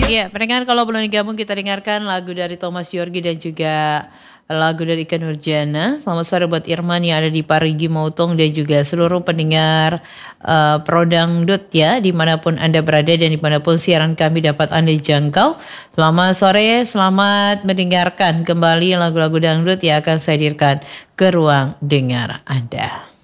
Iya, pendengar kalau belum digabung kita dengarkan lagu dari Thomas Yorgi dan juga lagu dari Ikke Nurjana. Selamat sore buat Irman yang ada di Parigi Mautong dan juga seluruh pendengar Prodangdut ya, dimanapun Anda berada dan dimanapun siaran kami dapat Anda jangkau. Selamat sore, selamat mendengarkan kembali lagu-lagu dangdut yang akan saya hadirkan ke ruang dengar Anda.